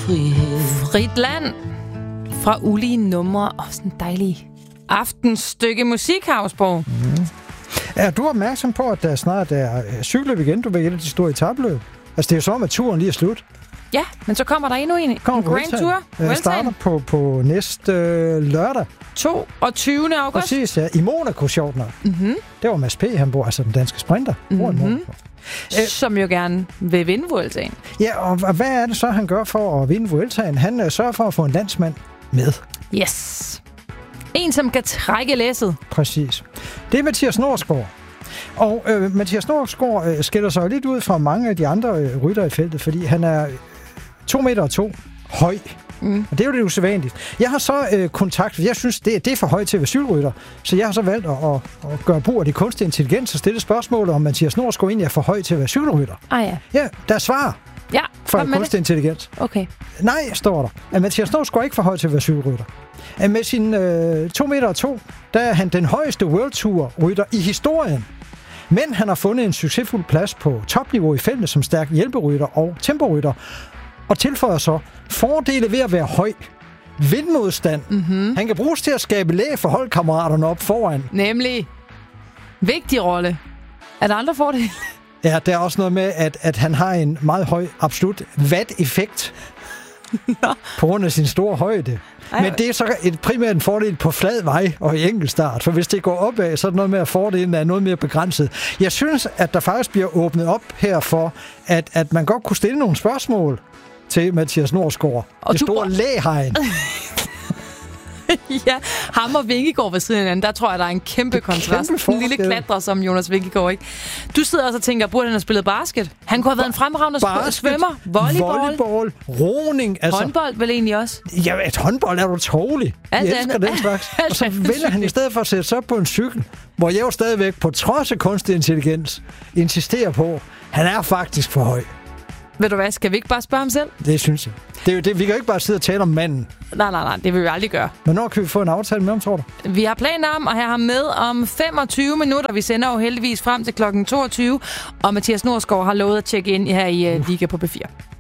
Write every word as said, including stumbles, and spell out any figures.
frihed. Frit land fra ulige numre og sådan en dejlig aftensstykke musik, Havsborg. Mm. Er du opmærksom på, at der snart er cykelløb igen? Du vil et af de store etabløb. Altså, det er jo som, at turen lige er slut. Ja, men så kommer der endnu en, en Grand Tour. Jeg starter på, på næste øh, lørdag. toogtyvende august. Præcis, ja. I Monaco, sjovt nok. Mm-hmm. Det var Mads P., han bor, altså den danske sprinter. Mm-hmm. Som jo gerne vil vinde Vueltaen. Ja, og, og hvad er det så, han gør for at vinde Vueltaen? Han uh, sørger for at få en landsmand med. Yes. En, som kan trække læsset. Præcis. Det er Mathias Norsgaard. Og øh, Mathias Norsgaard øh, skiller sig lidt ud fra mange af de andre øh, ryttere i feltet, fordi han er to meter og to høj. Mm. Og det er jo lidt usædvanligt. Jeg har så øh, kontakt, jeg synes, det, det er for højt til at være cykelrytter, så jeg har så valgt at, at, at gøre brug af de kunstige intelligens og stille spørgsmål, om Mathias Norsgaard egentlig er for høj til at være cykelrytter. Ah ja. Ja, der er svar ja, for kunstig intelligens. Okay. Nej, står der. At Mathias Norsgaard er ikke for høj til at være cykelrytter. At med sin øh, to meter og to, der er han den højeste World Tour rytter i historien. Men han har fundet en succesfuld plads på topniveau i feltet som stærk hjælperytter og temporytter. Og tilføjer så fordele ved at være høj. Vindmodstand. Mm-hmm. Han kan bruges til at skabe læg for holdkammeraterne op foran. Nemlig. Vigtig rolle. Er der andre fordele? Ja, der er også noget med, at, at han har en meget høj, absolut watt-effekt. På grund af sin store højde. Ej, men det er så et primært en fordel på flad vej og i enkeltstart. For hvis det går opad, så er det noget med, at fordelen er noget mere begrænset. Jeg synes, at der faktisk bliver åbnet op her for, at, at man godt kunne stille nogle spørgsmål til Mathias Norsgaard. Og det store læhegn. Ja, ham og Vingegaard ved siden af hinanden, der tror jeg, der er en kæmpe det kontrast. Kæmpe en lille klatrer som Jonas Vingegaard, ikke? Du sidder også og tænker, burde han have spillet basket? Han kunne have været en fremragende basket, svømmer, volleyball, volleyball, roning. Altså. Håndbold vel egentlig også? Ja, et håndbold er du tålig. Jeg elsker den slags. Og så vælger han i stedet for at sætte sig op på en cykel, hvor jeg jo stadigvæk, på trods af kunstig intelligens, insisterer på, han er faktisk for høj. Ved du hvad, skal vi ikke bare spørge ham selv? Det synes jeg. Det er jo det, vi kan jo ikke bare sidde og tale om manden. Nej, nej, nej, det vil vi aldrig gøre. Men når kan vi få en aftale med ham, tror du? Vi har planer om at have ham med om femogtyve minutter. Vi sender jo heldigvis frem til klokken toogtyve, og Mathias Norsgaard har lovet at tjekke ind her i uh, Liga på B fire.